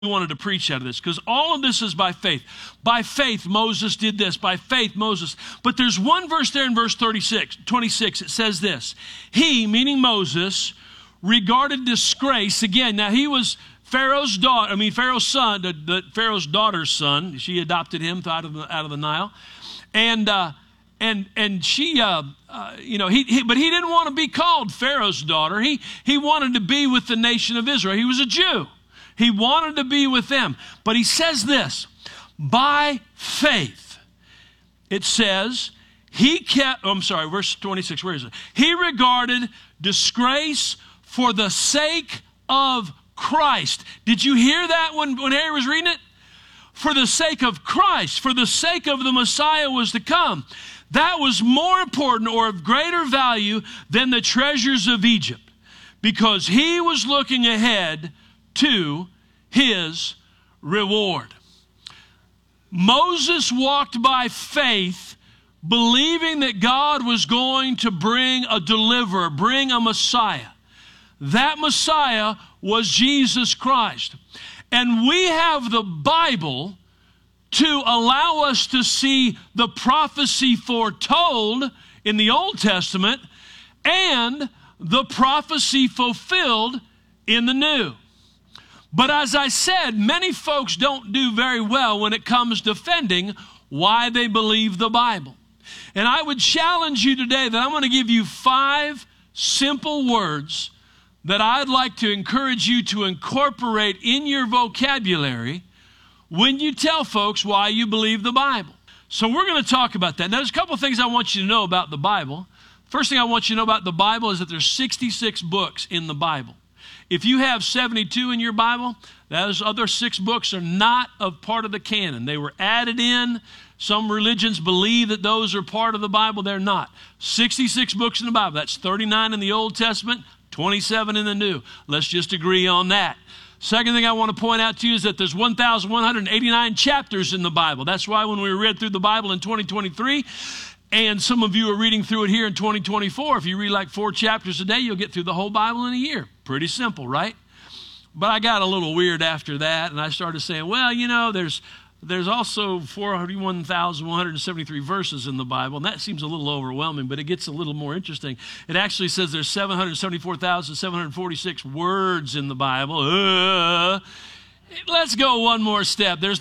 We wanted to preach out of this because all of this is by faith. By faith, Moses did this. By faith, Moses. But there's one verse there in verse 26. It says this. He, meaning Moses, regarded disgrace. Again, now he was Pharaoh's son, Pharaoh's daughter's son. She adopted him out of the Nile. And she, but he didn't want to be called Pharaoh's daughter. He wanted to be with the nation of Israel. He was a Jew. He wanted to be with them. But he says this, by faith, it says, verse 26, where is it? He regarded disgrace for the sake of Christ. Did you hear that when Harry was reading it? For the sake of Christ, for the sake of the Messiah was to come. That was more important or of greater value than the treasures of Egypt, because he was looking ahead to his reward. Moses walked by faith, believing that God was going to bring a deliverer, bring a Messiah. That Messiah was Jesus Christ. And we have the Bible to allow us to see the prophecy foretold in the Old Testament and the prophecy fulfilled in the New. But as I said, many folks don't do very well when it comes defending why they believe the Bible. And I would challenge you today that I'm going to give you 5 simple words that I'd like to encourage you to incorporate in your vocabulary when you tell folks why you believe the Bible. So we're going to talk about that. Now, there's a couple of things I want you to know about the Bible. First thing I want you to know about the Bible is that there's 66 books in the Bible. If you have 72 in your Bible, those other 6 books are not part of the canon. They were added in. Some religions believe that those are part of the Bible. They're not. 66 books in the Bible. That's 39 in the Old Testament, 27 in the New. Let's just agree on that. Second thing I want to point out to you is that there's 1,189 chapters in the Bible. That's why when we read through the Bible in 2023, and some of you are reading through it here in 2024, if you read like 4 chapters a day, you'll get through the whole Bible in a year. Pretty simple, right? But I got a little weird after that, and I started saying, well, there's also 41,173 verses in the Bible, and that seems a little overwhelming, but it gets a little more interesting. It actually says there's 774,746 words in the Bible. Let's go one more step. There's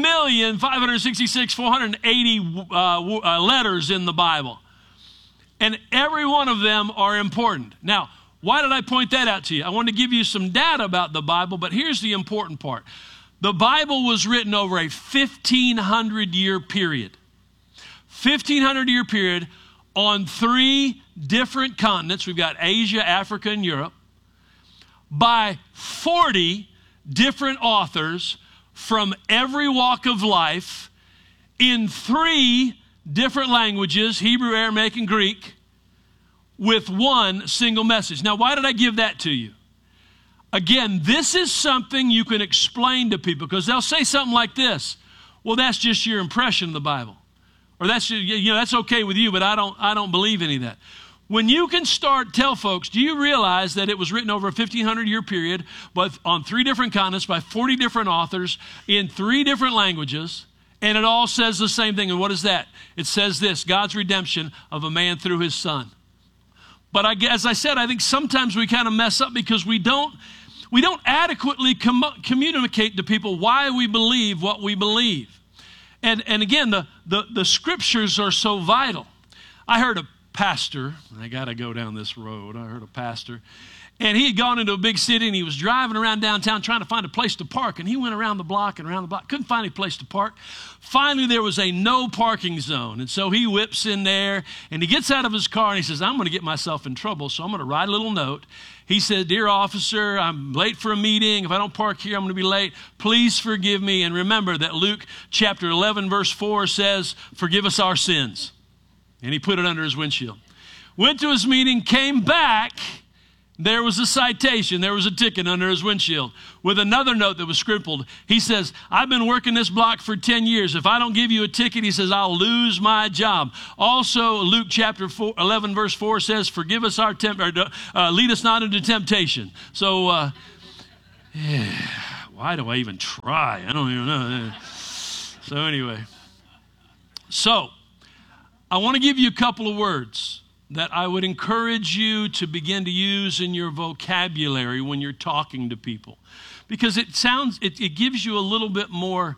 3,566,480 letters in the Bible, and every one of them are important. Now, why did I point that out to you? I wanted to give you some data about the Bible, but here's the important part. The Bible was written over a 1,500-year period. 1,500-year period on 3 different continents. We've got Asia, Africa, and Europe. By 40 different authors from every walk of life in 3 different languages, Hebrew, Aramaic, and Greek, with one single message. Now, why did I give that to you? Again, this is something you can explain to people because they'll say something like this. Well, that's just your impression of the Bible. Or that's okay with you, but I don't believe any of that. When you can tell folks, do you realize that it was written over a 1,500-year period, but on 3 different continents by 40 different authors in 3 different languages, and it all says the same thing. And what is that? It says this, God's redemption of a man through his son. But as I said, I think sometimes we kind of mess up because we don't adequately communicate to people why we believe what we believe. And again, the scriptures are so vital. I heard a pastor, I got to go down this road. I heard a pastor, and he had gone into a big city, and he was driving around downtown trying to find a place to park, and he went around the block and around the block, couldn't find any place to park. Finally, there was a no parking zone, and so he whips in there, and he gets out of his car, and he says, I'm going to get myself in trouble, so I'm going to write a little note. He said, dear officer, I'm late for a meeting. If I don't park here, I'm going to be late. Please forgive me. And remember that Luke chapter 11, verse 4 says, forgive us our sins. And he put it under his windshield. Went to his meeting, came back. There was a citation. There was a ticket under his windshield with another note that was scribbled. He says, I've been working this block for 10 years. If I don't give you a ticket, he says, I'll lose my job. Also, Luke chapter 11, verse 4 says, forgive us lead us not into temptation. So, why do I even try? I don't even know. So anyway, I want to give you a couple of words that I would encourage you to begin to use in your vocabulary when you're talking to people. Because it gives you a little bit more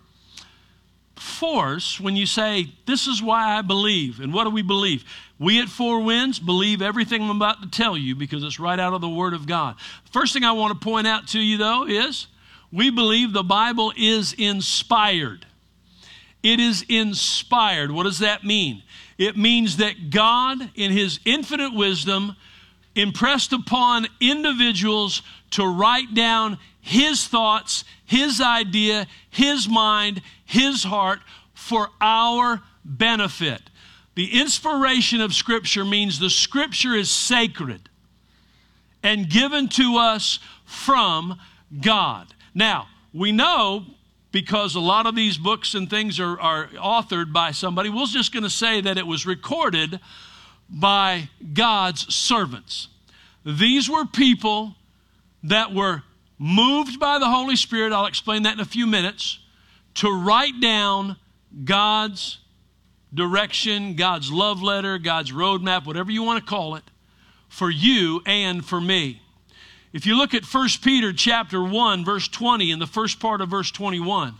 force when you say, this is why I believe. And what do we believe? We at Four Winds believe everything I'm about to tell you because it's right out of the Word of God. First thing I want to point out to you, though, is we believe the Bible is inspired. It is inspired. What does that mean? It means that God, in His infinite wisdom, impressed upon individuals to write down His thoughts, His idea, His mind, His heart for our benefit. The inspiration of Scripture means the Scripture is sacred and given to us from God. Now, we know, because a lot of these books and things are authored by somebody, we're just going to say that it was recorded by God's servants. These were people that were moved by the Holy Spirit, I'll explain that in a few minutes, to write down God's direction, God's love letter, God's roadmap, whatever you want to call it, for you and for me. If you look at 1 Peter chapter 1, verse 20, in the first part of verse 21,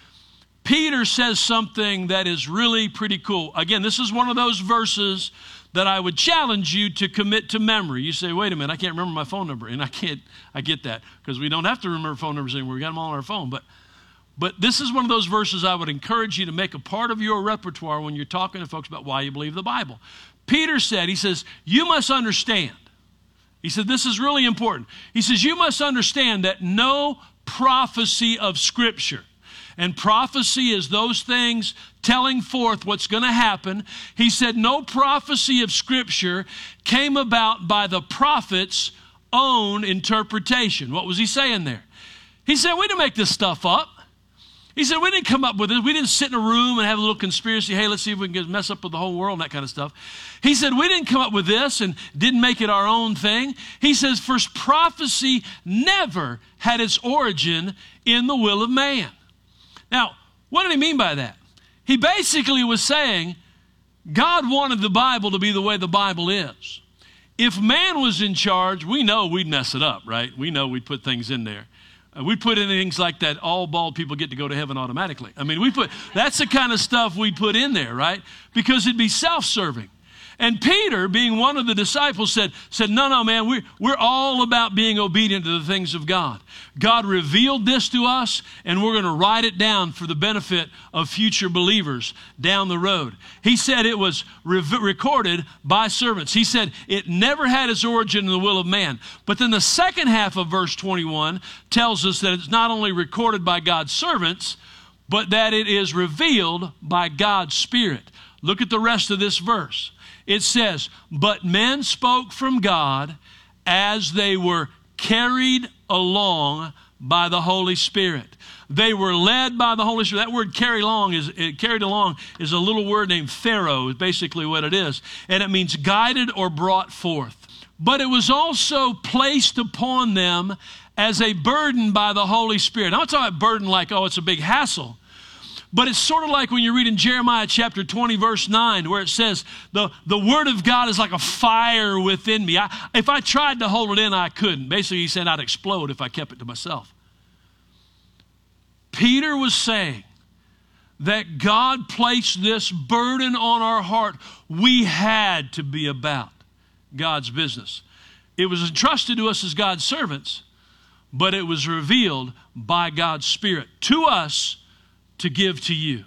Peter says something that is really pretty cool. Again, this is one of those verses that I would challenge you to commit to memory. You say, wait a minute, I can't remember my phone number. And I get that, because we don't have to remember phone numbers anymore. We got them all on our phone. But this is one of those verses I would encourage you to make a part of your repertoire when you're talking to folks about why you believe the Bible. Peter said, he says, you must understand. He said, this is really important. He says, you must understand that no prophecy of Scripture, and prophecy is those things telling forth what's going to happen. He said, no prophecy of Scripture came about by the prophet's own interpretation. What was he saying there? He said, we didn't make this stuff up. He said, we didn't come up with this. We didn't sit in a room and have a little conspiracy. Hey, let's see if we can mess up with the whole world and that kind of stuff. He said, we didn't come up with this and didn't make it our own thing. He says, first, prophecy never had its origin in the will of man. Now, what did he mean by that? He basically was saying God wanted the Bible to be the way the Bible is. If man was in charge, we know we'd mess it up, right? We know we'd put things in there. We put in things like that all bald people get to go to heaven automatically. I mean, that's the kind of stuff we put in there, right? Because it'd be self-serving. And Peter, being one of the disciples, said, no, man, we're all about being obedient to the things of God. God revealed this to us, and we're going to write it down for the benefit of future believers down the road. He said it was recorded by servants. He said it never had its origin in the will of man. But then the second half of verse 21 tells us that it's not only recorded by God's servants, but that it is revealed by God's Spirit. Look at the rest of this verse. It says, but men spoke from God as they were carried along by the Holy Spirit. They were led by the Holy Spirit. That word carried along is a little word named phero, is basically what it is. And it means guided or brought forth. But it was also placed upon them as a burden by the Holy Spirit. I'm not talking about burden like, oh, it's a big hassle. But it's sort of like when you read in Jeremiah chapter 20, verse 9, where it says, the word of God is like a fire within me. If I tried to hold it in, I couldn't. Basically, he said I'd explode if I kept it to myself. Peter was saying that God placed this burden on our heart. We had to be about God's business. It was entrusted to us as God's servants, but it was revealed by God's Spirit to us to give to you.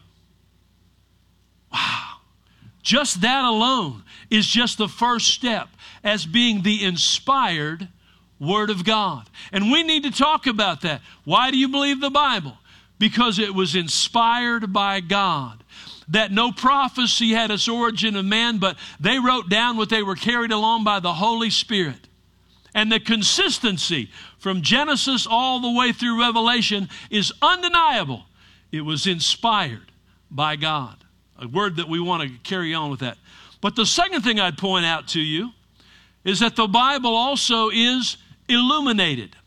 Wow. Just that alone is just the first step as being the inspired Word of God. And we need to talk about that. Why do you believe the Bible? Because it was inspired by God. That no prophecy had its origin of man, but they wrote down what they were carried along by the Holy Spirit. And the consistency from Genesis all the way through Revelation is undeniable. It was inspired by God. A word that we want to carry on with that. But the second thing I'd point out to you is that the Bible also is illuminated.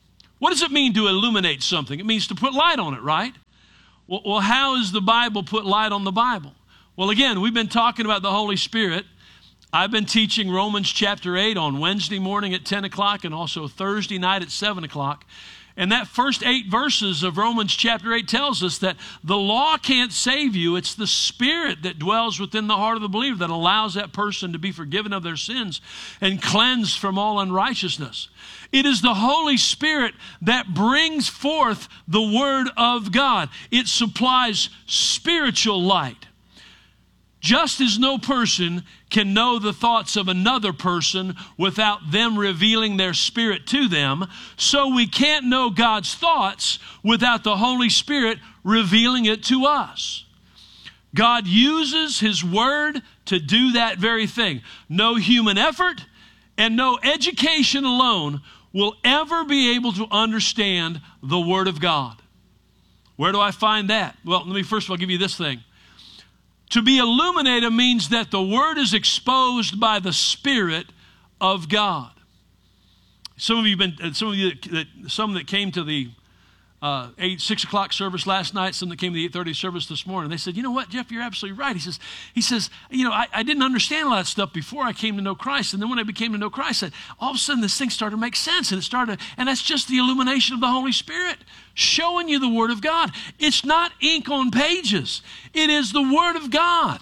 What does it mean to illuminate something? It means to put light on it, right? Well, how is the Bible put light on the Bible? Well, again, we've been talking about the Holy Spirit. I've been teaching Romans chapter 8 on Wednesday morning at 10 o'clock and also Thursday night at 7 o'clock. And that first 8 verses of Romans chapter 8 tells us that the law can't save you. It's the Spirit that dwells within the heart of the believer that allows that person to be forgiven of their sins and cleansed from all unrighteousness. It is the Holy Spirit that brings forth the Word of God. It supplies spiritual light. Just as no person can know the thoughts of another person without them revealing their spirit to them, so we can't know God's thoughts without the Holy Spirit revealing it to us. God uses His Word to do that very thing. No human effort and no education alone will ever be able to understand the Word of God. Where do I find that? Well, let me first of all give you this thing. To be illuminated means that the Word is exposed by the Spirit of God. Some that came to the 6 o'clock service last night, some that came to the 8:30 service this morning, they said, you know what, Jeff, you're absolutely right. He says, I didn't understand a lot of stuff before I came to know Christ. And then when I became to know Christ, all of a sudden this thing started to make sense. And that's just the illumination of the Holy Spirit showing you the Word of God. It's not ink on pages. It is the Word of God.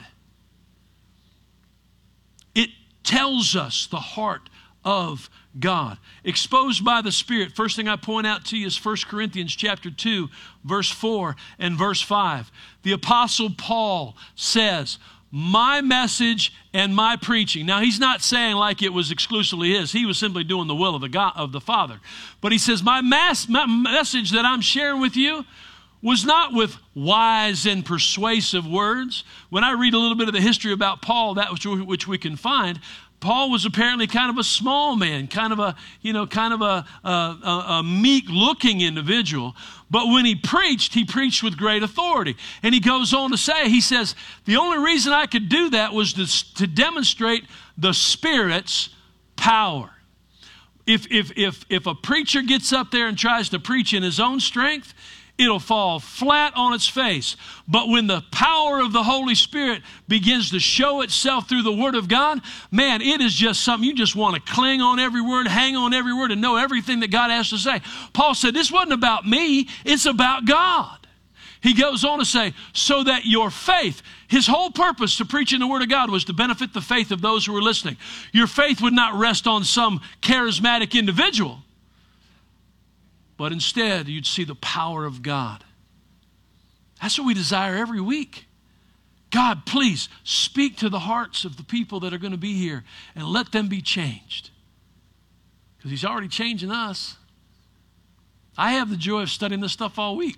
It tells us the heart of God. Exposed by the Spirit. First thing I point out to you is 1 Corinthians chapter 2, verse 4 and verse 5. The Apostle Paul says, my message and my preaching. Now, he's not saying like it was exclusively his. He was simply doing the will of the Father. But he says, my message that I'm sharing with you was not with wise and persuasive words. When I read a little bit of the history about Paul, that which we can find, Paul was apparently kind of a small man, kind of a meek-looking individual. But when he preached with great authority. And he goes on to say, he says, the only reason I could do that was to demonstrate the Spirit's power. If a preacher gets up there and tries to preach in his own strength, it'll fall flat on its face. But when the power of the Holy Spirit begins to show itself through the Word of God, man, it is just something you just want to cling on every word, hang on every word, and know everything that God has to say. Paul said, this wasn't about me, it's about God. He goes on to say, so that your faith, his whole purpose to preaching the Word of God was to benefit the faith of those who were listening. Your faith would not rest on some charismatic individual, but instead, you'd see the power of God. That's what we desire every week. God, please speak to the hearts of the people that are going to be here and let them be changed. Because He's already changing us. I have the joy of studying this stuff all week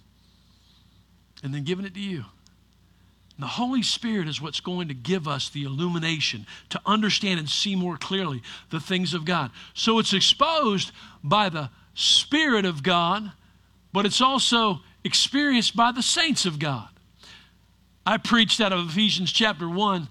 and then giving it to you. And the Holy Spirit is what's going to give us the illumination to understand and see more clearly the things of God. So it's exposed by the Spirit of God, but it's also experienced by the saints of God. I preached out of Ephesians chapter 1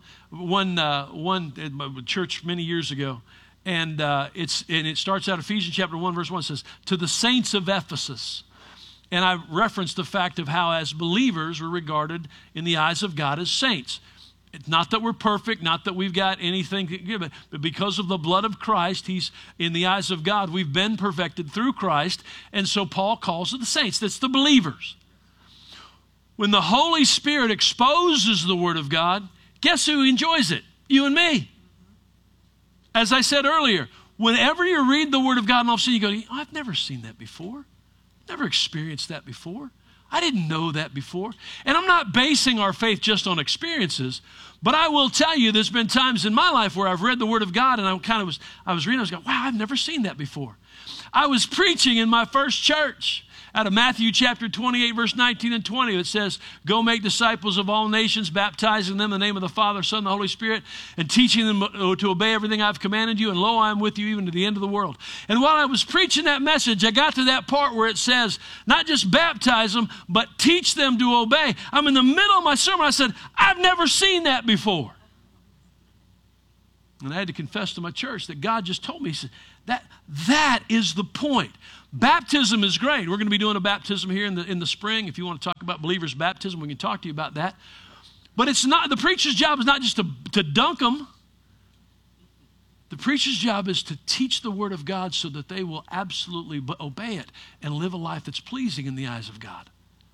at my church many years ago, and it starts out Ephesians chapter 1 verse 1 says, to the saints of Ephesus. And I referenced the fact of how as believers we're regarded in the eyes of God as saints. It's not that we're perfect, not that we've got anything to give, but because of the blood of Christ, He's in the eyes of God, we've been perfected through Christ. And so Paul calls it the saints. That's the believers. When the Holy Spirit exposes the Word of God, guess who enjoys it? You and me. As I said earlier, whenever you read the Word of God and all of a sudden you go, I've never seen that before. Never experienced that before. I didn't know that before. And I'm not basing our faith just on experiences, but I will tell you there's been times in my life where I've read the Word of God and I was reading, I was going, wow, I've never seen that before. I was preaching in my first church out of Matthew chapter 28, verse 19 and 20. It says, go make disciples of all nations, baptizing them in the name of the Father, Son, and the Holy Spirit, and teaching them to obey everything I've commanded you. And lo, I am with you even to the end of the world. And while I was preaching that message, I got to that part where it says, not just baptize them, but teach them to obey. I'm in the middle of my sermon. I said, I've never seen that before. And I had to confess to my church that God just told me, He said, that is the point. Baptism is great. We're going to be doing a baptism here in the spring. If you want to talk about believers' baptism, we can talk to you about that. But it's not, the preacher's job is not just to dunk them. The preacher's job is to teach the Word of God so that they will absolutely obey it and live a life that's pleasing in the eyes of God.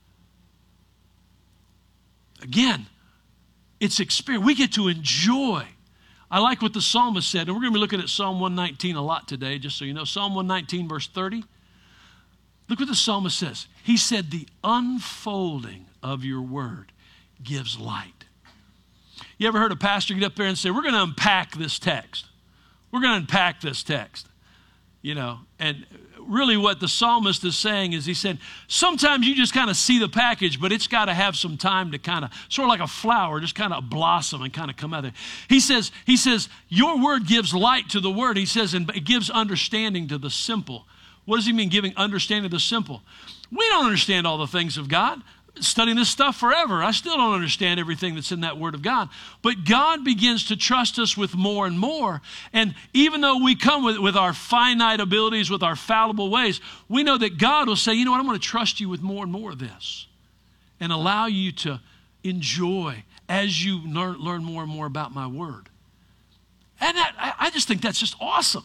Again, it's experience. We get to enjoy. I like what the psalmist said, and we're going to be looking at Psalm 119 a lot today, just so you know. Psalm 119, verse 30. Look what the psalmist says. He said, the unfolding of your word gives light. You ever heard a pastor get up there and say, we're going to unpack this text. We're going to unpack this text. You know, and really what the psalmist is saying is he said, sometimes you just kind of see the package, but it's got to have some time to kind of, sort of like a flower, just kind of blossom and kind of come out of there. He says, your word gives light to the word. He says, and it gives understanding to the simple. What does he mean, giving understanding to the simple? We don't understand all the things of God. Studying this stuff forever. I still don't understand everything that's in that Word of God. But God begins to trust us with more and more. And even though we come with our finite abilities, with our fallible ways, we know that God will say, you know what, I'm going to trust you with more and more of this. And allow you to enjoy as you learn more and more about my Word. And I just think that's just awesome.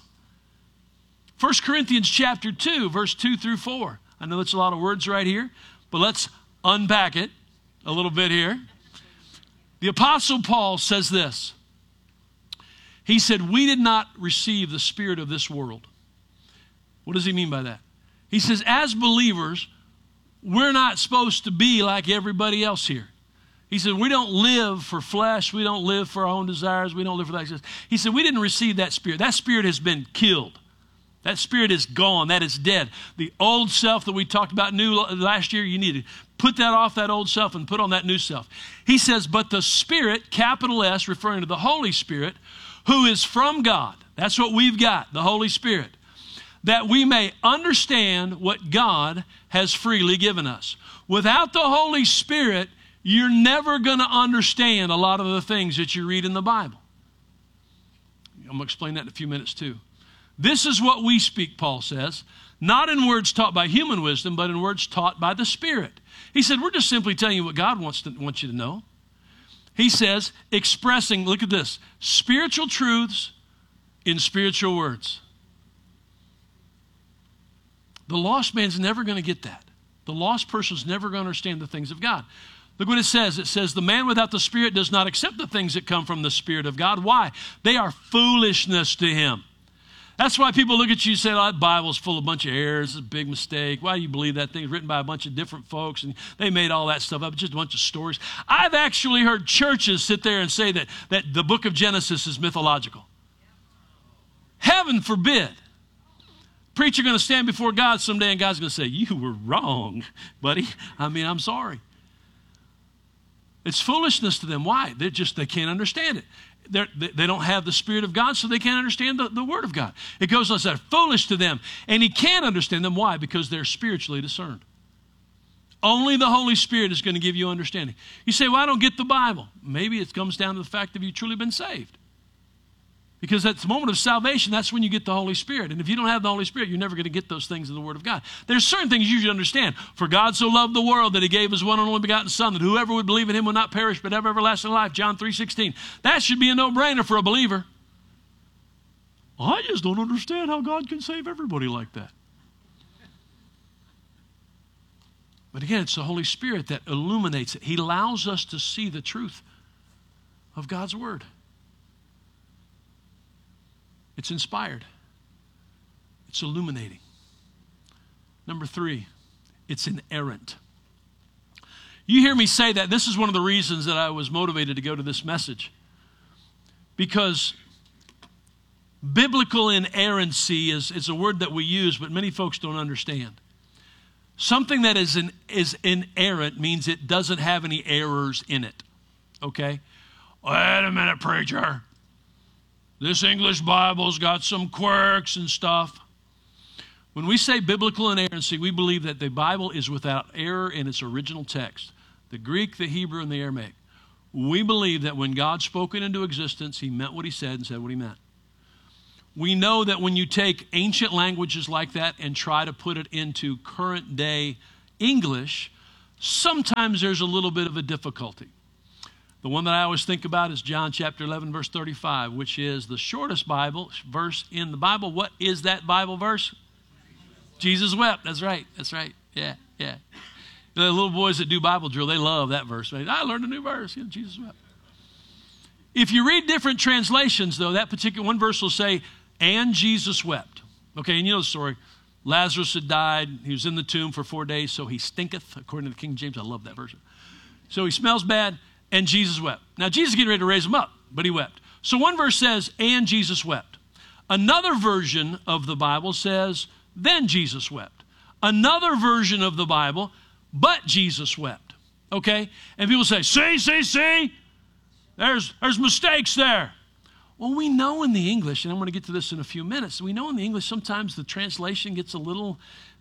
1 Corinthians chapter 2, verse 2 through 4. I know that's a lot of words right here, but let's unpack it a little bit here. The Apostle Paul says this. He said, we did not receive the spirit of this world. What does he mean by that? He says, as believers, we're not supposed to be like everybody else here. He said, we don't live for flesh. We don't live for our own desires. We don't live for that. He said, we didn't receive that spirit. That spirit has been killed. That spirit is gone. That is dead. The old self that we talked about last year, you need to put that off, that old self, and put on that new self. He says, but the Spirit, capital S, referring to the Holy Spirit, who is from God. That's what we've got, the Holy Spirit. That we may understand what God has freely given us. Without the Holy Spirit, you're never going to understand a lot of the things that you read in the Bible. I'm going to explain that in a few minutes too. This is what we speak, Paul says, not in words taught by human wisdom, but in words taught by the Spirit. He said, we're just simply telling you what God wants you to know. He says, expressing, look at this, spiritual truths in spiritual words. The lost man's never going to get that. The lost person's never going to understand the things of God. Look what it says. It says, the man without the Spirit does not accept the things that come from the Spirit of God. Why? They are foolishness to him. That's why people look at you and say, oh, that Bible's full of a bunch of errors. It's a big mistake. Why do you believe that thing? It's written by a bunch of different folks, and they made all that stuff up. It's just a bunch of stories. I've actually heard churches sit there and say that the book of Genesis is mythological. Heaven forbid. Preacher going to stand before God someday, and God's going to say, you were wrong, buddy. I'm sorry. It's foolishness to them. Why? They can't understand it. They don't have the Spirit of God, so they can't understand the Word of God. It goes on, it's foolish to them. And he can't understand them. Why? Because they're spiritually discerned. Only the Holy Spirit is going to give you understanding. You say, well, I don't get the Bible. Maybe it comes down to the fact that you've truly been saved. Because at the moment of salvation, that's when you get the Holy Spirit. And if you don't have the Holy Spirit, you're never going to get those things in the Word of God. There's certain things you should understand. For God so loved the world that he gave his one and only begotten Son, that whoever would believe in him would not perish but have everlasting life. John 3:16. That should be a no-brainer for a believer. I just don't understand how God can save everybody like that. But again, it's the Holy Spirit that illuminates it. He allows us to see the truth of God's Word. It's inspired. It's illuminating. Number 3, it's inerrant. You hear me say that. This is one of the reasons that I was motivated to go to this message. Because biblical inerrancy is a word that we use, but many folks don't understand. Something that is inerrant means it doesn't have any errors in it. Okay? Wait a minute, preacher. This English Bible's got some quirks and stuff. When we say biblical inerrancy, we believe that the Bible is without error in its original text. The Greek, the Hebrew, and the Aramaic. We believe that when God spoke it into existence, he meant what he said and said what he meant. We know that when you take ancient languages like that and try to put it into current day English, sometimes there's a little bit of a difficulty. The one that I always think about is John chapter 11, verse 35, which is the shortest Bible verse in the Bible. What is that Bible verse? Jesus wept. That's right. That's right. Yeah, yeah. The little boys that do Bible drill, they love that verse. Right? I learned a new verse. Yeah, Jesus wept. If you read different translations, though, that particular one verse will say, and Jesus wept. Okay, and you know the story. Lazarus had died. He was in the tomb for 4 days, so he stinketh, according to the King James. I love that version. So he smells bad, and Jesus wept. Now, Jesus is getting ready to raise him up, but he wept. So one verse says, and Jesus wept. Another version of the Bible says, then Jesus wept. Another version of the Bible, but Jesus wept. Okay? And people say, see, there's mistakes there. Well, we know in the English, and I'm going to get to this in a few minutes, we know in the English sometimes the translation gets a little,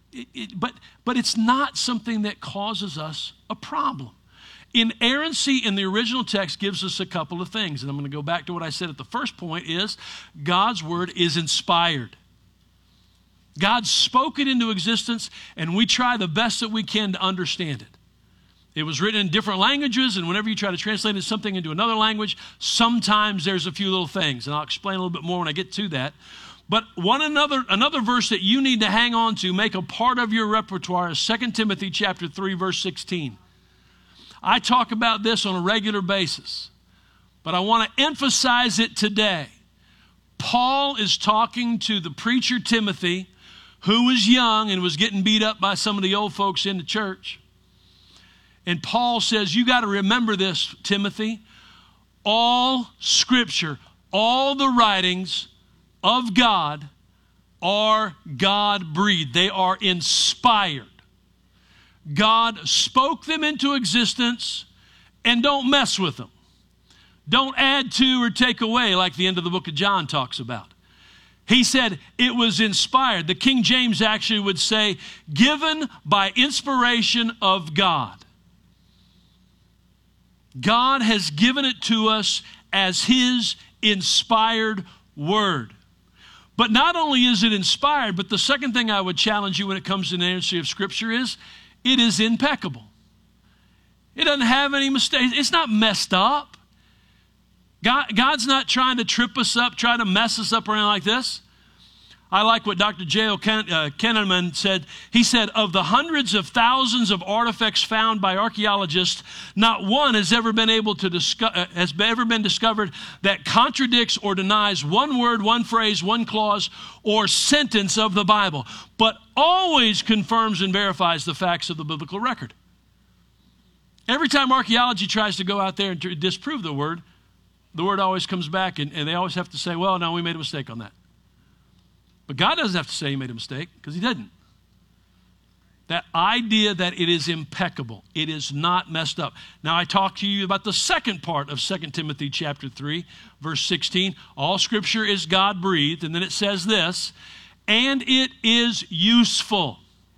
but it's not something that causes us a problem. Inerrancy in the original text gives us a couple of things, and I'm going to go back to what I said at the first point is God's word is inspired. God spoke it into existence, and we try the best that we can to understand it. It was written in different languages, and whenever you try to translate something into another language, sometimes there's a few little things, and I'll explain a little bit more when I get to that. But another verse that you need to hang on to, make a part of your repertoire, is 2 Timothy chapter 3, verse 16. I talk about this on a regular basis, but I want to emphasize it today. Paul is talking to the preacher Timothy, who was young and was getting beat up by some of the old folks in the church. And Paul says, you got to remember this, Timothy. All scripture, all the writings of God are God-breathed. They are inspired. God spoke them into existence, and don't mess with them. Don't add to or take away like the end of the book of John talks about. He said it was inspired. The King James actually would say, given by inspiration of God. God has given it to us as His inspired word. But not only is it inspired, but the second thing I would challenge you when it comes to the inerrancy of Scripture is it is impeccable. It doesn't have any mistakes. It's not messed up. God's not trying to trip us up, try to mess us up or anything like this. I like what Dr. J.L. Kenneman said. He said, of the hundreds of thousands of artifacts found by archaeologists, not one has ever been discovered that contradicts or denies one word, one phrase, one clause, or sentence of the Bible, but always confirms and verifies the facts of the biblical record. Every time archaeology tries to go out there and disprove the word always comes back, and they always have to say, well, no, we made a mistake on that. But God doesn't have to say He made a mistake, because He didn't. That idea that it is impeccable, it is not messed up. Now I talk to you about the second part of 2 Timothy chapter 3, verse 16. All Scripture is God-breathed, and then it says this, and it is useful,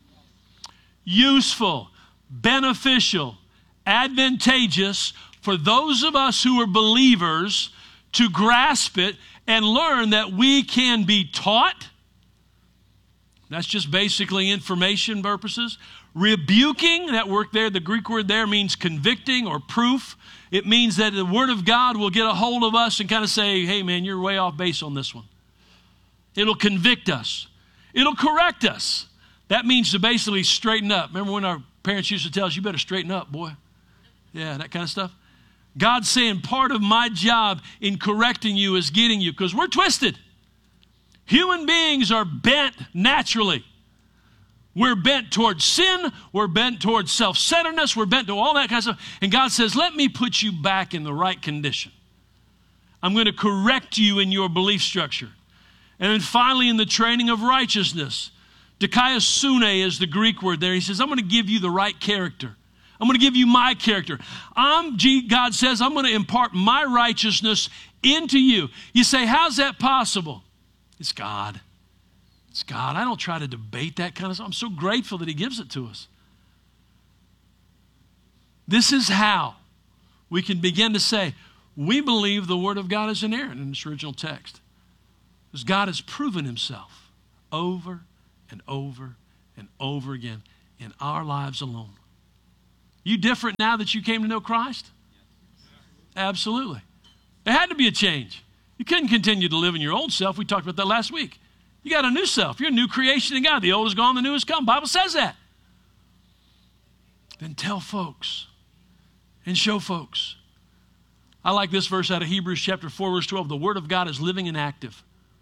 beneficial, advantageous for those of us who are believers to grasp it and learn that we can be taught. That's just basically information purposes. Rebuking, that word there, the Greek word there means convicting or proof. It means that the Word of God will get a hold of us and kind of say, hey man, you're way off base on this one. It'll convict us. It'll correct us. That means to basically straighten up. Remember when our parents used to tell us, you better straighten up, boy. Yeah, that kind of stuff. God's saying part of my job in correcting you is getting you, because we're twisted. Human beings are bent naturally. We're bent towards sin. We're bent towards self-centeredness. We're bent to all that kind of stuff. And God says, let me put you back in the right condition. I'm going to correct you in your belief structure. And then finally, in the training of righteousness, dikaiosune is the Greek word there. He says, I'm going to give you the right character. I'm going to give you my character. God says, I'm going to impart my righteousness into you. You say, how's that possible? It's God. It's God. I don't try to debate that kind of stuff. I'm so grateful that He gives it to us. This is how we can begin to say, we believe the Word of God is inerrant in this original text. Because God has proven himself over and over and over again in our lives alone. You different now that you came to know Christ? Absolutely. There had to be a change. You couldn't continue to live in your old self. We talked about that last week. You got a new self. You're a new creation in God. The old is gone, the new has come. The Bible says that. Then tell folks and show folks. I like this verse out of Hebrews chapter 4, verse 12. The word of God is living and active.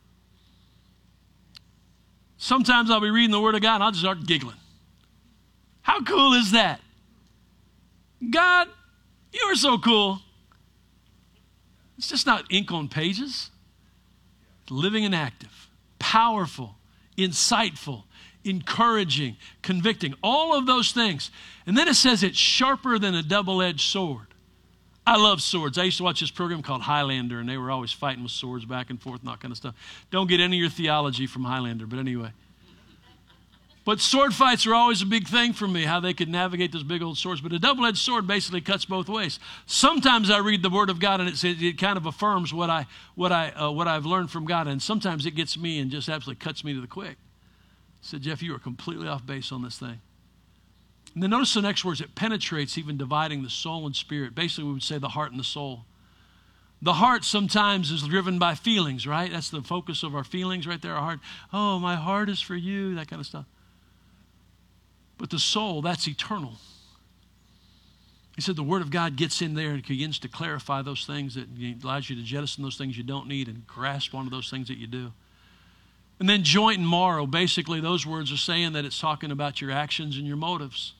Sometimes I'll be reading the word of God and I'll just start giggling. How cool is that? God, you are so cool. It's just not ink on pages. It's living and active, powerful, insightful, encouraging, convicting, all of those things. And then it says it's sharper than a double-edged sword. I love swords. I used to watch this program called Highlander, and they were always fighting with swords back and forth and all kind of stuff. Don't get any of your theology from Highlander, but anyway. But sword fights are always a big thing for me, how they could navigate those big old swords. But a double-edged sword basically cuts both ways. Sometimes I read the Word of God and it kind of affirms what I've learned from God, and sometimes it gets me and just absolutely cuts me to the quick. I said, Jeff, you are completely off base on this thing. And then notice the next words, it penetrates, even dividing the soul and spirit. Basically, we would say the heart and the soul. The heart sometimes is driven by feelings, right? That's the focus of our feelings right there, our heart. Oh, my heart is for you, that kind of stuff. But the soul, that's eternal. He said the Word of God gets in there and begins to clarify those things, that allows you to jettison those things you don't need and grasp onto those things that you do. And then joint and marrow, basically those words are saying that it's talking about your actions and your motives.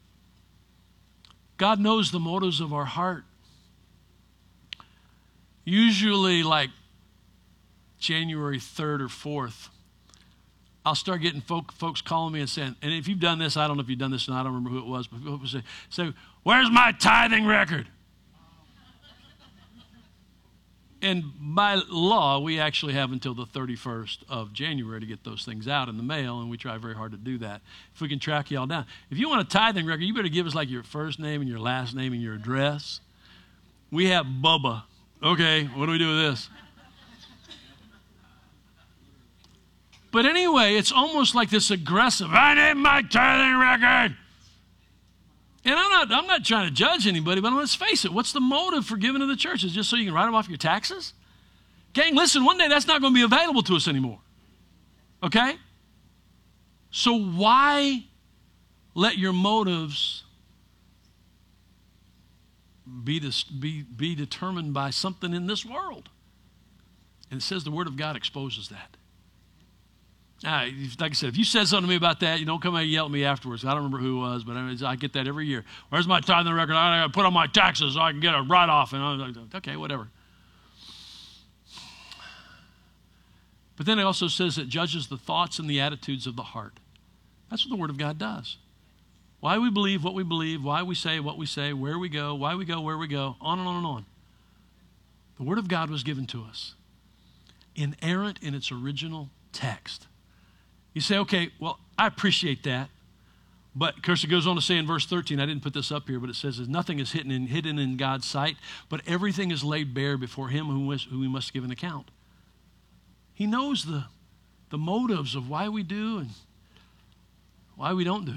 God knows the motives of our heart. Usually like January 3rd or 4th, I'll start getting folks calling me and saying, and if you've done this, I don't know if you've done this, and I don't remember who it was, but people say, where's my tithing record? And by law, we actually have until the 31st of January to get those things out in the mail, and we try very hard to do that. If we can track you all down. If you want a tithing record, you better give us like your first name and your last name and your address. We have Bubba. Okay, what do we do with this? But anyway, it's almost like this aggressive, I need my tithing record. And I'm not trying to judge anybody, but let's face it, what's the motive for giving to the church? Is it just so you can write them off your taxes? Gang, listen, one day that's not going to be available to us anymore. Okay? So why let your motives be determined by something in this world? And it says the Word of God exposes that. Like I said, if you said something to me about that, you don't come out and yell at me afterwards. I don't remember who it was, but I get that every year. Where's my tithing record? I got to put on my taxes so I can get a write-off. And I'm like, okay, whatever. But then it also says it judges the thoughts and the attitudes of the heart. That's what the Word of God does. Why we believe what we believe, why we say what we say, where we go, why we go, where we go, on and on and on. The Word of God was given to us, inerrant in its original text. You say, okay, well, I appreciate that. But, of course, it goes on to say in verse 13, I didn't put this up here, but it says, nothing is hidden in God's sight, but everything is laid bare before him who we must give an account. He knows the motives of why we do and why we don't do.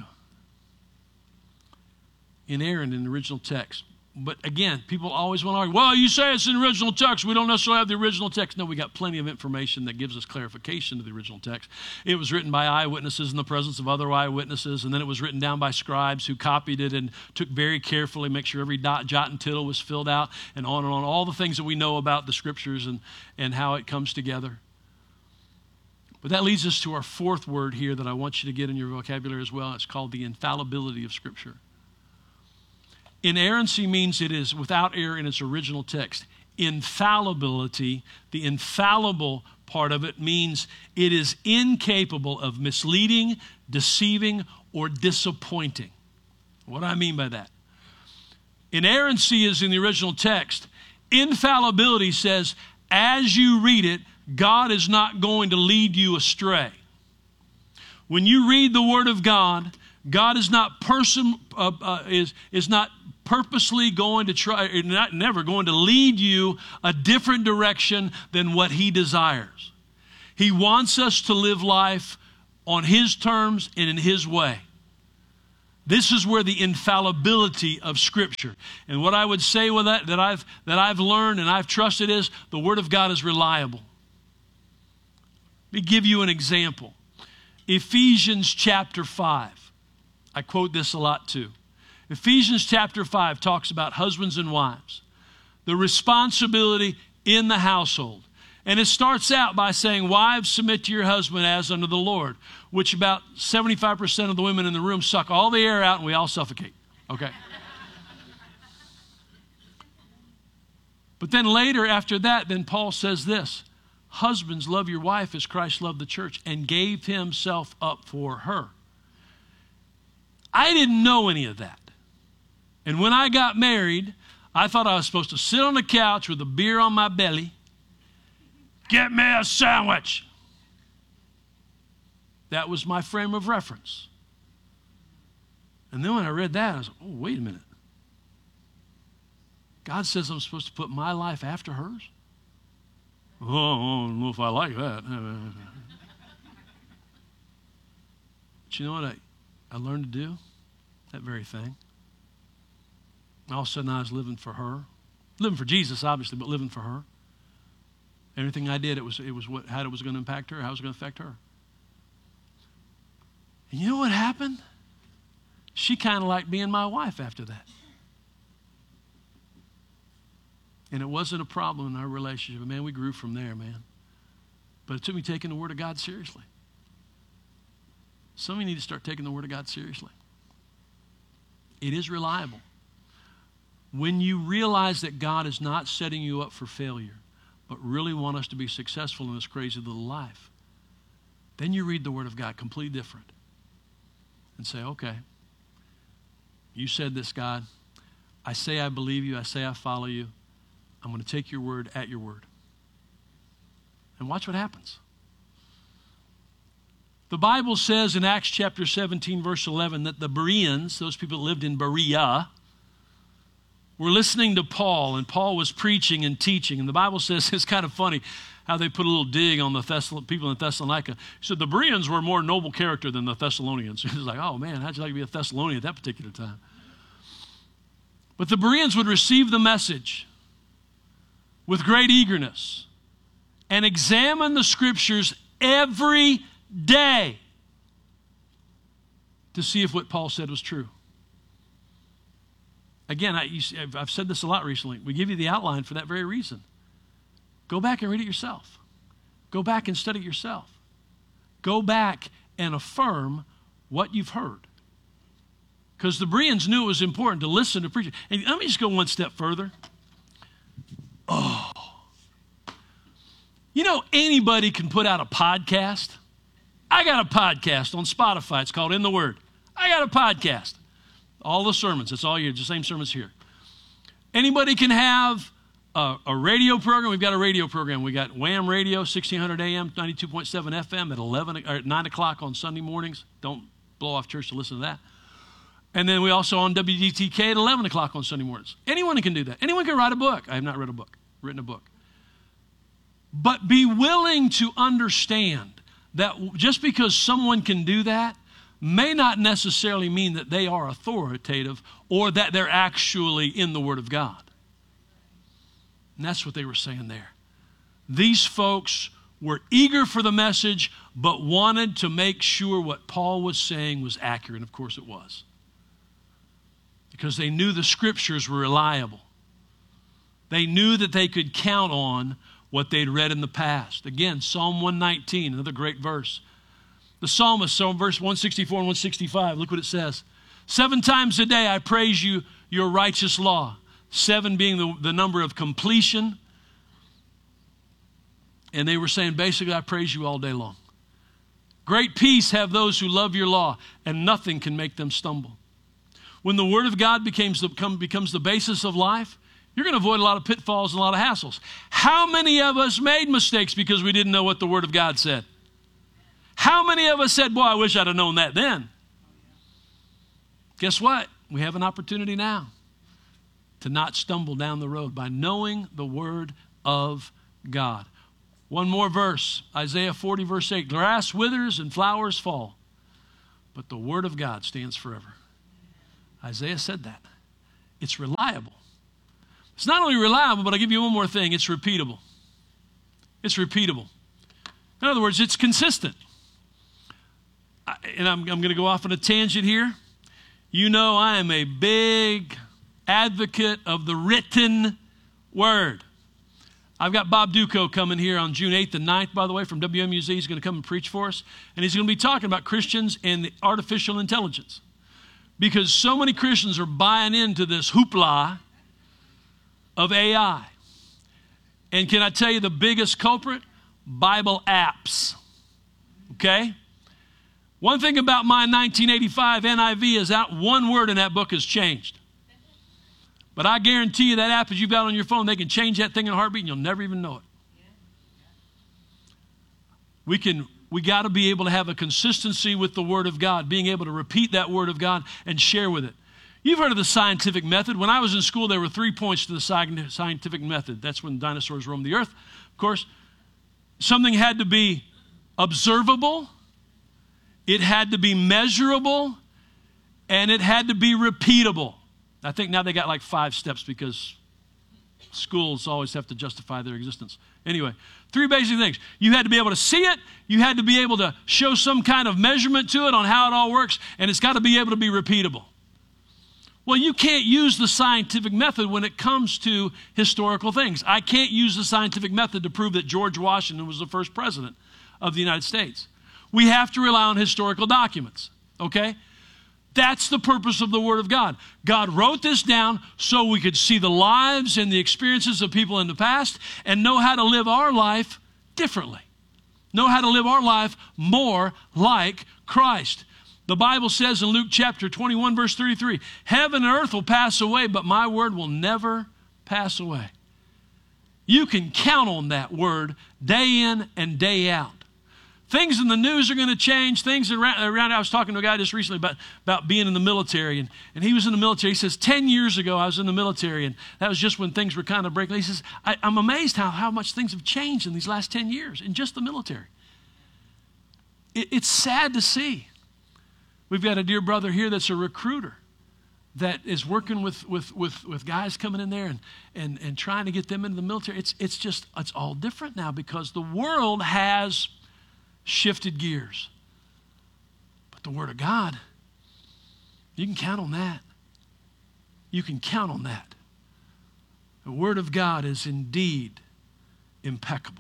Inerrant in the original text. But again, people always want to argue, well, you say it's in the original text. We don't necessarily have the original text. No, we got plenty of information that gives us clarification to the original text. It was written by eyewitnesses in the presence of other eyewitnesses, and then it was written down by scribes who copied it and took very carefully, make sure every dot, jot, and tittle was filled out, and on, all the things that we know about the Scriptures and how it comes together. But that leads us to our fourth word here that I want you to get in your vocabulary as well. It's called the infallibility of Scripture. Inerrancy means it is without error in its original text. Infallibility, the infallible part of it, means it is incapable of misleading, deceiving, or disappointing. What do I mean by that? Inerrancy is in the original text. Infallibility says, as you read it, God is not going to lead you astray. When you read the Word of God, God is not purposely going to try, never going to lead you a different direction than what He desires. He wants us to live life on His terms and in His way. This is where the infallibility of Scripture. And what I would say with that I've learned and I've trusted is the Word of God is reliable. Let me give you an example. Ephesians chapter 5. I quote this a lot too. Ephesians chapter 5 talks about husbands and wives, the responsibility in the household. And it starts out by saying, wives, submit to your husband as unto the Lord, which about 75% of the women in the room suck all the air out and we all suffocate. Okay. But then later after that, then Paul says this, husbands, love your wife as Christ loved the church and gave Himself up for her. I didn't know any of that. And when I got married, I thought I was supposed to sit on the couch with a beer on my belly, get me a sandwich. That was my frame of reference. And then when I read that, I was like, oh, wait a minute. God says I'm supposed to put my life after hers? Oh, I don't know if I like that. But you know what I learned to do? That very thing. All of a sudden I was living for her. Living for Jesus, obviously, but living for her. Everything I did, it was how it was going to impact her, how it was going to affect her. And you know what happened? She kind of liked being my wife after that. And it wasn't a problem in our relationship. Man, we grew from there, man. But it took me taking the Word of God seriously. Some of you need to start taking the Word of God seriously. It is reliable. When you realize that God is not setting you up for failure, but really want us to be successful in this crazy little life, then you read the Word of God completely different and say, okay, you said this, God. I say I believe you. I say I follow you. I'm going to take your word at your word. And watch what happens. The Bible says in Acts chapter 17, verse 11, that the Bereans, those people that lived in Berea, were listening to Paul, and Paul was preaching and teaching. And the Bible says, it's kind of funny how they put a little dig on the people in Thessalonica. He said the Bereans were a more noble character than the Thessalonians. He was like, oh man, how'd you like to be a Thessalonian at that particular time? But the Bereans would receive the message with great eagerness and examine the Scriptures every day to see if what Paul said was true. Again, I've said this a lot recently. We give you the outline for that very reason. Go back and read it yourself. Go back and study it yourself. Go back and affirm what you've heard. Because the Bereans knew it was important to listen to preaching. And let me just go one step further. Oh. You know, anybody can put out a podcast. I got a podcast on Spotify. It's called In the Word. I got a podcast. All the sermons. It's all the same sermons here. Anybody can have a radio program. We've got a radio program. We got Wham Radio, 1600 AM, 92.7 FM at 9 o'clock on Sunday mornings. Don't blow off church to listen to that. And then we also on WDTK at 11 o'clock on Sunday mornings. Anyone can do that. Anyone can write a book. I have not written a book. But be willing to understand that just because someone can do that may not necessarily mean that they are authoritative or that they're actually in the Word of God. And that's what they were saying there. These folks were eager for the message, but wanted to make sure what Paul was saying was accurate. And of course it was. Because they knew the Scriptures were reliable. They knew that they could count on what they'd read in the past. Again, Psalm 119, another great verse. The psalmist, so in verse 164 and 165, look what it says. 7 times a day I praise you, your righteous law. 7 being the number of completion. And they were saying, basically, I praise you all day long. Great peace have those who love your law, and nothing can make them stumble. When the Word of God becomes the basis of life, you're going to avoid a lot of pitfalls and a lot of hassles. How many of us made mistakes because we didn't know what the Word of God said? How many of us said, boy, I wish I'd have known that then? Guess what? We have an opportunity now to not stumble down the road by knowing the Word of God. One more verse, Isaiah 40, verse 8. Grass withers and flowers fall, but the word of God stands forever. Isaiah said that. It's reliable. It's not only reliable, but I'll give you one more thing. It's repeatable. It's repeatable. In other words, it's consistent. And I'm going to go off on a tangent here. You know I am a big advocate of the written word. I've got Bob Duco coming here on June 8th and 9th, by the way, from WMUZ. He's going to come and preach for us. And he's going to be talking about Christians and artificial intelligence. Because so many Christians are buying into this hoopla of AI. And can I tell you the biggest culprit? Bible apps. Okay? One thing about my 1985 NIV is that one word in that book has changed. But I guarantee you that app that you've got on your phone, they can change that thing in a heartbeat and you'll never even know it. We got to be able to have a consistency with the Word of God, being able to repeat that Word of God and share with it. You've heard of the scientific method. When I was in school, there were 3 points to the scientific method. That's when dinosaurs roamed the earth. Of course, something had to be observable, it had to be measurable, and it had to be repeatable. I think now they got like 5 steps because schools always have to justify their existence. Anyway, 3 basic things. You had to be able to see it. You had to be able to show some kind of measurement to it on how it all works. And it's got to be able to be repeatable. Well, you can't use the scientific method when it comes to historical things. I can't use the scientific method to prove that George Washington was the first president of the United States. We have to rely on historical documents, okay? That's the purpose of the Word of God. God wrote this down so we could see the lives and the experiences of people in the past and know how to live our life differently. Know how to live our life more like Christ. The Bible says in Luke chapter 21, verse 33, heaven and earth will pass away, but my word will never pass away. You can count on that word day in and day out. Things in the news are going to change. Things around. I was talking to a guy just recently about being in the military, and he was in the military. He says, 10 years ago, I was in the military, and that was just when things were kind of breaking. He says, I'm amazed how much things have changed in these last 10 years in just the military. It's sad to see. We've got a dear brother here that's a recruiter that is working with guys coming in there and trying to get them into the military. It's all different now because the world has shifted gears. But the Word of God, you can count on that. You can count on that. The Word of God is indeed impeccable.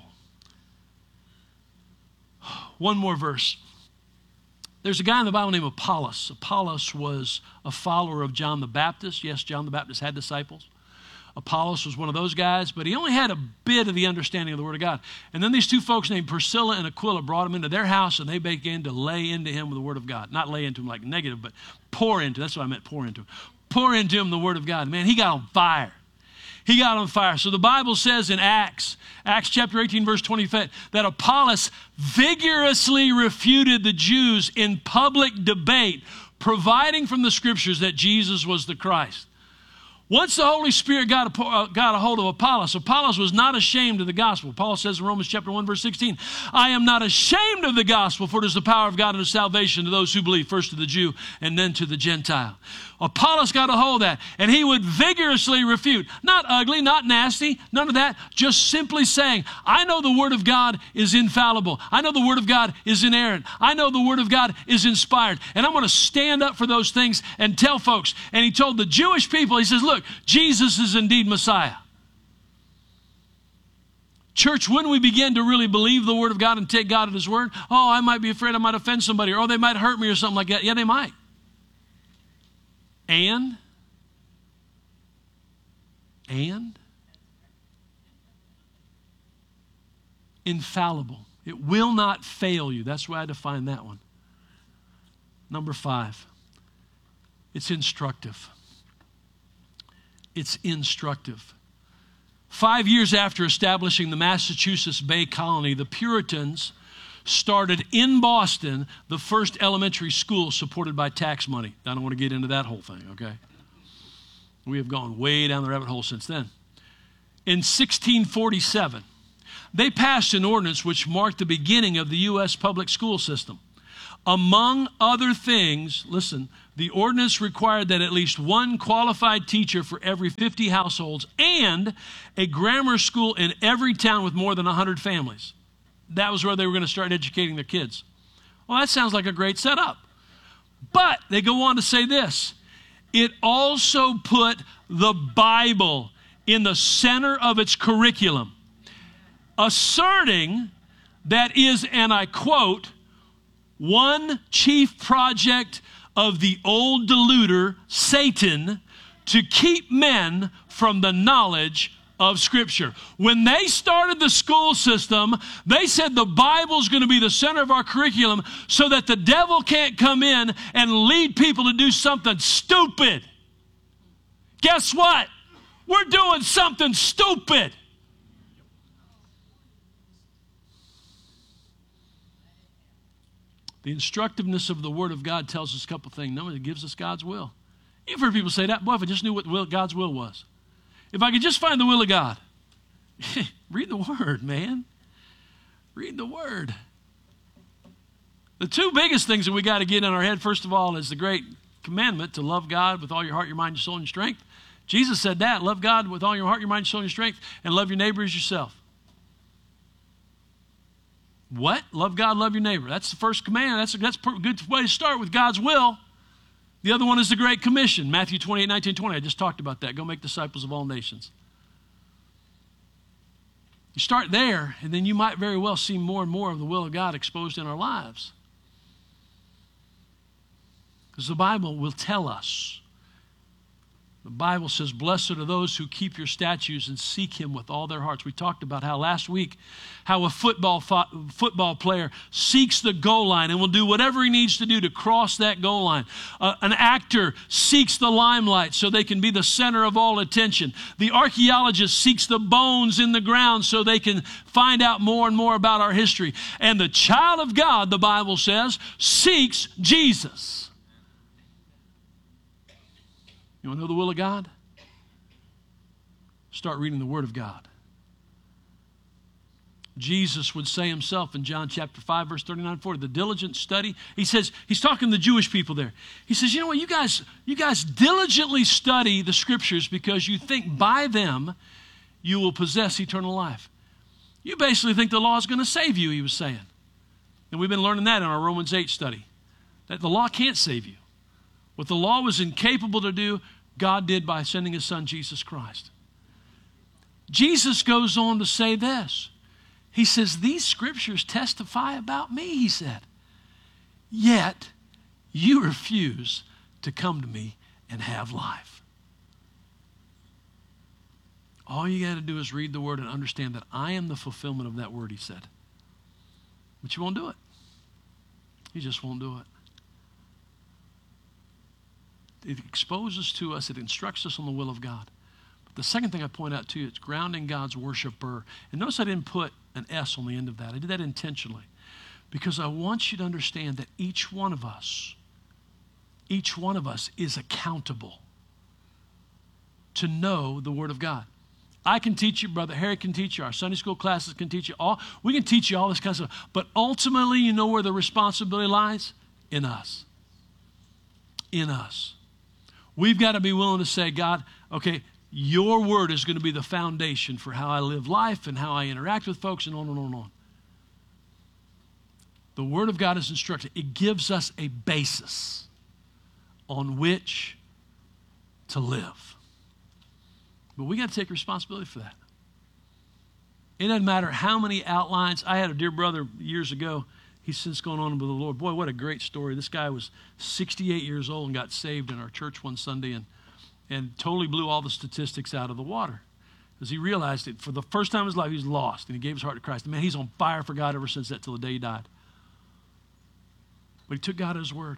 One more verse. There's a guy in the Bible named Apollos. Apollos was a follower of John the Baptist. Yes, John the Baptist had disciples. Apollos was one of those guys, but he only had a bit of the understanding of the Word of God. And then these 2 folks named Priscilla and Aquila brought him into their house, and they began to lay into him with the Word of God. Not lay into him like negative, but pour into. That's what I meant, pour into him. Pour into him the Word of God. Man, he got on fire. He got on fire. So the Bible says in Acts chapter 18, verse 20, that Apollos vigorously refuted the Jews in public debate, providing from the Scriptures that Jesus was the Christ. Once the Holy Spirit got a hold of Apollos, Apollos was not ashamed of the gospel. Paul says in Romans chapter 1, verse 16, I am not ashamed of the gospel, for it is the power of God unto salvation to those who believe, first to the Jew and then to the Gentile. Apollos got a hold of that, and he would vigorously refute. Not ugly, not nasty, none of that. Just simply saying, I know the Word of God is infallible. I know the Word of God is inerrant. I know the Word of God is inspired. And I'm going to stand up for those things and tell folks. And he told the Jewish people, he says, look, Jesus is indeed Messiah. Church, when we begin to really believe the Word of God and take God at His word, oh, I might be afraid I might offend somebody, or oh, they might hurt me or something like that. Yeah, they might. And infallible. It will not fail you. That's why I define that one. Number 5, it's instructive. It's instructive. 5 years after establishing the Massachusetts Bay Colony, the Puritans started in Boston the first elementary school supported by tax money. I don't want to get into that whole thing, okay? We have gone way down the rabbit hole since then. In 1647, they passed an ordinance which marked the beginning of the U.S. public school system. Among other things, listen, the ordinance required that at least one qualified teacher for every 50 households and a grammar school in every town with more than 100 families. That was where they were going to start educating their kids. Well, that sounds like a great setup. But they go on to say this. It also put the Bible in the center of its curriculum, asserting that is, and I quote, one chief project of the old deluder, Satan, to keep men from the knowledge of Scripture. When they started the school system, they said the Bible's going to be the center of our curriculum so that the devil can't come in and lead people to do something stupid. Guess what? We're doing something stupid. The instructiveness of the Word of God tells us a couple things. Number one, it gives us God's will. You've heard people say that. Boy, if I just knew what God's will was. If I could just find the will of God. Read the Word, man. Read the Word. The two biggest things that we got to get in our head, first of all, is the great commandment to love God with all your heart, your mind, your soul, and your strength. Jesus said that. Love God with all your heart, your mind, your soul, and your strength, and love your neighbor as yourself. What? Love God, love your neighbor. That's the first command. That's a good way to start with God's will. The other one is the Great Commission, Matthew 28, 19, 20. I just talked about that. Go make disciples of all nations. You start there, and then you might very well see more and more of the will of God exposed in our lives. Because the Bible will tell us. The Bible says, blessed are those who keep your statutes and seek him with all their hearts. We talked about how last week, how a football player seeks the goal line and will do whatever he needs to do to cross that goal line. An actor seeks the limelight so they can be the center of all attention. The archaeologist seeks the bones in the ground so they can find out more and more about our history. And the child of God, the Bible says, seeks Jesus. You want to know the will of God? Start reading the Word of God. Jesus would say himself in John chapter 5, verse 39, 40, the diligent study. He says, he's talking to the Jewish people there. He says, you know what, you guys diligently study the Scriptures because you think by them you will possess eternal life. You basically think the law is going to save you, he was saying. And we've been learning that in our Romans 8 study, that the law can't save you. What the law was incapable to do, God did by sending his son, Jesus Christ. Jesus goes on to say this. He says, these scriptures testify about me, he said. Yet you refuse to come to me and have life. All you got to do is read the word and understand that I am the fulfillment of that word, he said. But you won't do it. You just won't do it. It exposes to us, it instructs us on the will of God. But the second thing I point out to you, it's grounding God's worshiper. And notice I didn't put an S on the end of that. I did that intentionally because I want you to understand that each one of us is accountable to know the Word of God. I can teach you, Brother Harry can teach you, our Sunday school classes can teach you all. We can teach you all this kind of stuff. But ultimately, you know where the responsibility lies? In us. In us. We've got to be willing to say, God, okay, your word is going to be the foundation for how I live life and how I interact with folks and on and on and on. The Word of God is instructed. It gives us a basis on which to live. But we got to take responsibility for that. It doesn't matter how many outlines. I had a dear brother years ago. He's since gone on with the Lord. Boy, what a great story. This guy was 68 years old and got saved in our church one Sunday and totally blew all the statistics out of the water because he realized that for the first time in his life, he was lost, and he gave his heart to Christ. And man, he's on fire for God ever since that till the day he died. But he took God at his word.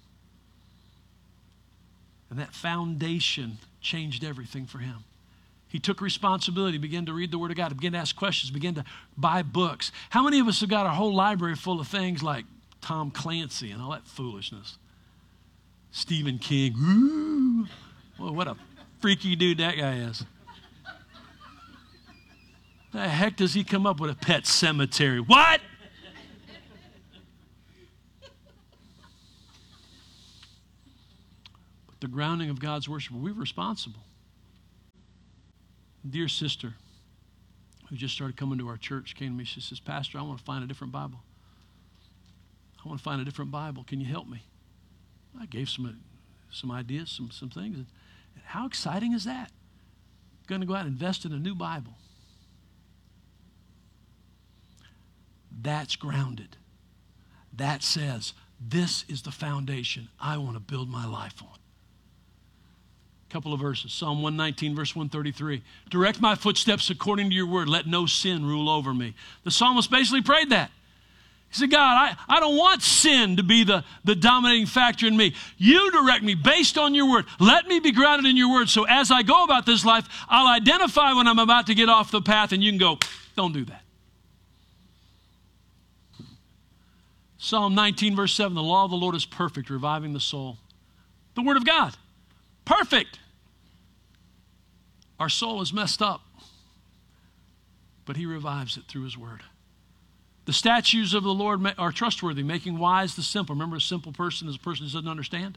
And that foundation changed everything for him. He took responsibility, began to read the Word of God, began to ask questions, began to buy books. How many of us have got our whole library full of things like Tom Clancy and all that foolishness? Stephen King. Ooh. Well, what a freaky dude that guy is. The heck does he come up with a pet cemetery? What? But the grounding of God's worship, we're responsible. Dear sister who just started coming to our church came to me. She says, Pastor, I want to find a different Bible. I want to find a different Bible. Can you help me? I gave some ideas, some things. And how exciting is that? Going to go out and invest in a new Bible. That's grounded. That says, this is the foundation I want to build my life on. Couple of verses. Psalm 119, verse 133. Direct my footsteps according to your word. Let no sin rule over me. The psalmist basically prayed that. He said, God, I don't want sin to be the dominating factor in me. You direct me based on your word. Let me be grounded in your word. So as I go about this life, I'll identify when I'm about to get off the path, and you can go, don't do that. Psalm 19, verse 7. The law of the Lord is perfect, reviving the soul. The word of God. Perfect. Our soul is messed up, but he revives it through his word. The statutes of the Lord are trustworthy, making wise the simple. Remember, a simple person is a person who doesn't understand.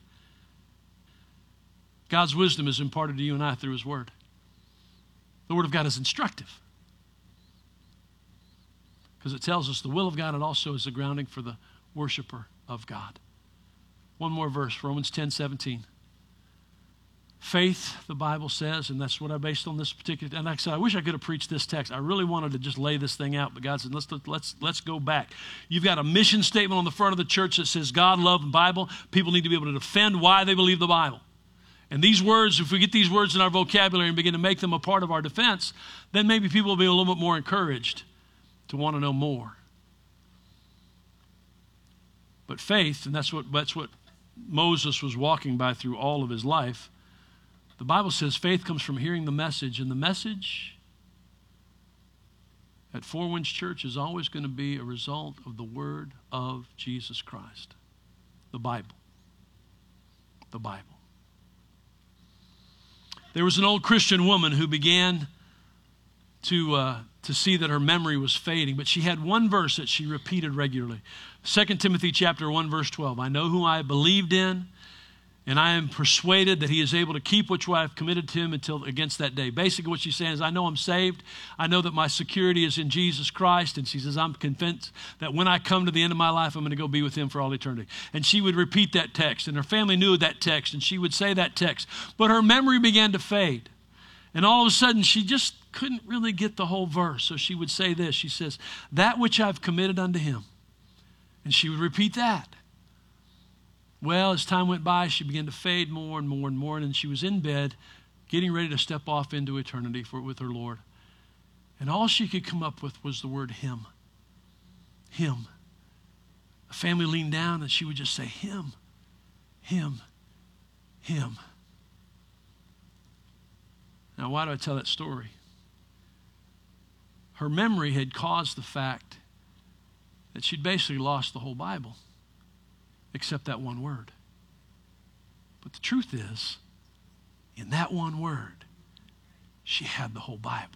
God's wisdom is imparted to you and I through his word. The word of God is instructive because it tells us the will of God, and also is the grounding for the worshiper of God. One more verse, Romans 10:17. Faith, the Bible says, and that's what I based on this particular, and like I said, I wish I could have preached this text. I really wanted to just lay this thing out, but God said, let's go back. You've got a mission statement on the front of the church that says God, love, and Bible. People need to be able to defend why they believe the Bible. And these words, if we get these words in our vocabulary and begin to make them a part of our defense, then maybe people will be a little bit more encouraged to want to know more. But faith, and that's what Moses was walking by through all of his life. The Bible says faith comes from hearing the message, and the message at Four Winds Church is always going to be a result of the word of Jesus Christ. The Bible. The Bible. There was an old Christian woman who began to see that her memory was fading, but she had one verse that she repeated regularly. 2 Timothy chapter 1, verse 12. I know who I believed in, and I am persuaded that he is able to keep which I have committed to him until against that day. Basically what she's saying is, I know I'm saved. I know that my security is in Jesus Christ. And she says, I'm convinced that when I come to the end of my life, I'm going to go be with him for all eternity. And she would repeat that text, and her family knew that text, and she would say that text. But her memory began to fade. And all of a sudden, she just couldn't really get the whole verse. So she would say this. She says, that which I've committed unto him. And she would repeat that. Well, as time went by, she began to fade more and more and more, and she was in bed, getting ready to step off into eternity with her Lord. And all she could come up with was the word him. Him. The family leaned down, and she would just say, him, him, him. Now, why do I tell that story? Her memory had caused the fact that she'd basically lost the whole Bible, except that one word. But the truth is, in that one word, she had the whole Bible.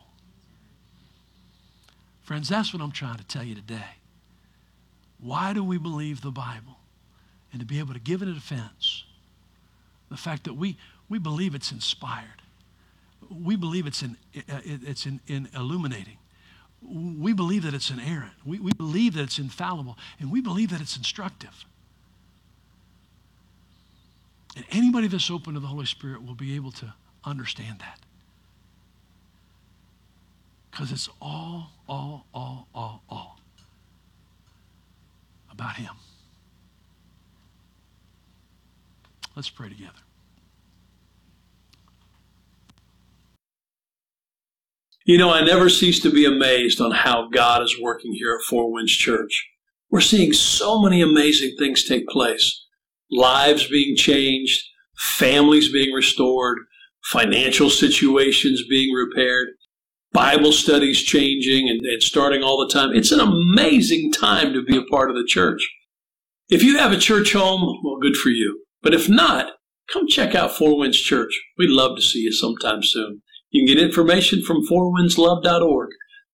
Friends, that's what I'm trying to tell you today. Why do we believe the Bible? And to be able to give it a defense. The fact that we believe it's inspired. We believe it's in illuminating. We believe that it's inerrant. We believe that it's infallible. And we believe that it's instructive. And anybody that's open to the Holy Spirit will be able to understand that. Because it's all about him. Let's pray together. You know, I never cease to be amazed on how God is working here at Four Winds Church. We're seeing so many amazing things take place. Lives being changed, families being restored, financial situations being repaired, Bible studies changing and starting all the time. It's an amazing time to be a part of the church. If you have a church home, well, good for you. But if not, come check out Four Winds Church. We'd love to see you sometime soon. You can get information from fourwindslove.org.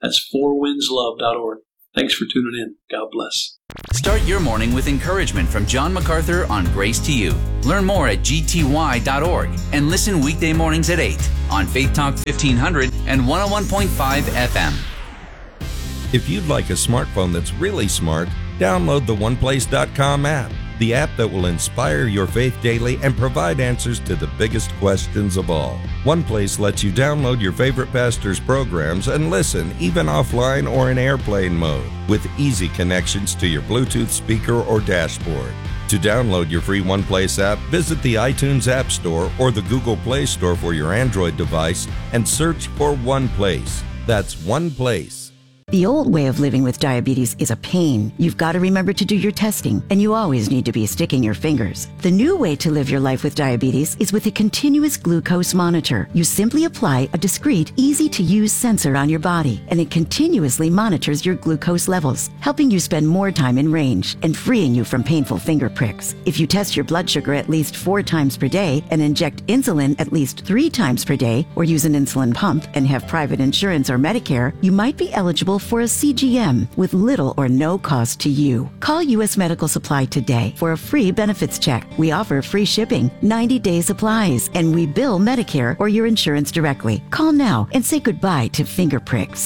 That's fourwindslove.org. Thanks for tuning in. God bless. Start your morning with encouragement from John MacArthur on Grace to You. Learn more at gty.org and listen weekday mornings at 8 on Faith Talk 1500 and 101.5 FM. If you'd like a smartphone that's really smart, download the OnePlace.com app, the app that will inspire your faith daily and provide answers to the biggest questions of all. OnePlace lets you download your favorite pastor's programs and listen, even offline or in airplane mode, with easy connections to your Bluetooth speaker or dashboard. To download your free OnePlace app, visit the iTunes App Store or the Google Play Store for your Android device and search for OnePlace. That's OnePlace. The old way of living with diabetes is a pain. You've got to remember to do your testing, and you always need to be sticking your fingers. The new way to live your life with diabetes is with a continuous glucose monitor. You simply apply a discreet, easy-to-use sensor on your body, and it continuously monitors your glucose levels, helping you spend more time in range and freeing you from painful finger pricks. If you test your blood sugar at least 4 times per day and inject insulin at least 3 times per day, or use an insulin pump and have private insurance or Medicare, you might be eligible for a CGM with little or no cost to you. Call U.S. Medical Supply today for a free benefits check. We offer free shipping, 90-day supplies, and we bill Medicare or your insurance directly. Call now and say goodbye to finger pricks.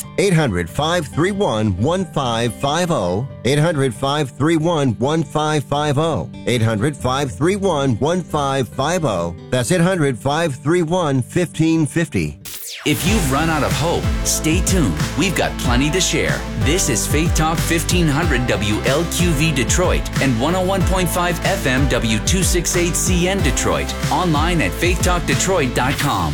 800-531-1550. 800-531-1550. 800-531-1550. That's 800-531-1550. If you've run out of hope, stay tuned. We've got plenty to share. This is Faith Talk 1500 WLQV Detroit and 101.5 FM W268CN Detroit. Online at faithtalkdetroit.com.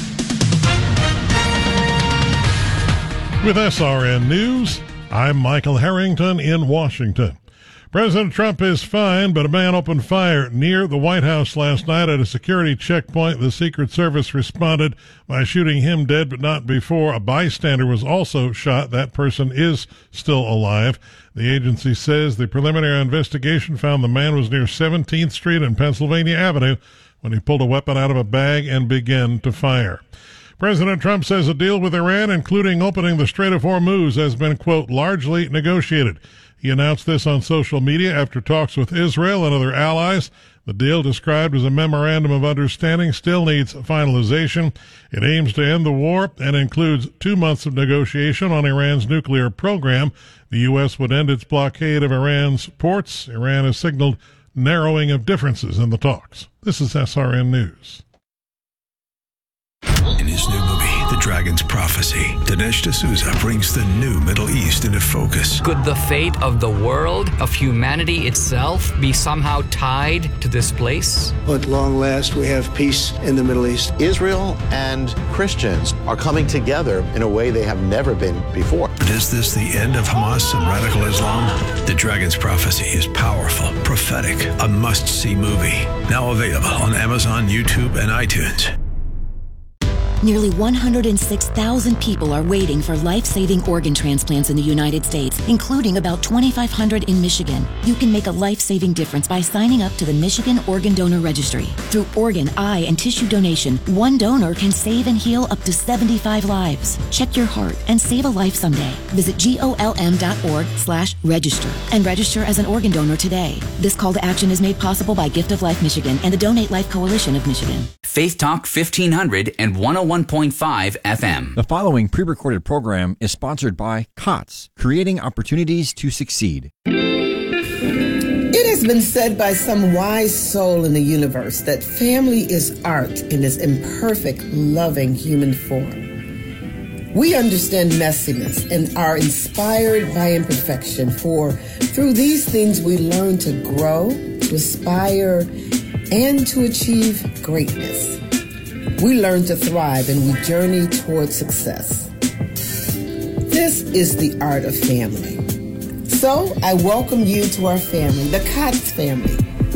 With SRN News, I'm Michael Harrington in Washington. President Trump is fine, but a man opened fire near the White House last night at a security checkpoint. The Secret Service responded by shooting him dead, but not before. A bystander was also shot. That person is still alive. The agency says the preliminary investigation found the man was near 17th Street and Pennsylvania Avenue when he pulled a weapon out of a bag and began to fire. President Trump says a deal with Iran, including opening the Strait of Hormuz, has been, quote, largely negotiated. He announced this on social media after talks with Israel and other allies. The deal, described as a memorandum of understanding, still needs finalization. It aims to end the war and includes 2 months of negotiation on Iran's nuclear program. The U.S. would end its blockade of Iran's ports. Iran has signaled narrowing of differences in the talks. This is SRN News. In his new movie, The Dragon's Prophecy, Dinesh D'Souza brings the new Middle East into focus. Could the fate of the world, of humanity itself, be somehow tied to this place? At long last, we have peace in the Middle East. Israel and Christians are coming together in a way they have never been before. But is this the end of Hamas and radical Islam? The Dragon's Prophecy is powerful, prophetic, a must-see movie. Now available on Amazon, YouTube, and iTunes. Nearly 106,000 people are waiting for life-saving organ transplants in the United States, including about 2,500 in Michigan. You can make a life-saving difference by signing up to the Michigan Organ Donor Registry. Through organ, eye, and tissue donation, one donor can save and heal up to 75 lives. Check your heart and save a life someday. Visit GOLM.org/register and register as an organ donor today. This call to action is made possible by Gift of Life Michigan and the Donate Life Coalition of Michigan. Faith Talk 1500 and 101.5 FM. The following pre-recorded program is sponsored by COTS, Creating Opportunities to Succeed. It has been said by some wise soul in the universe that family is art in its imperfect, loving human form. We understand messiness and are inspired by imperfection, for through these things we learn to grow, to aspire, and to achieve greatness. We learn to thrive and we journey toward success. This is the art of family. So I welcome you to our family, the Kotz family.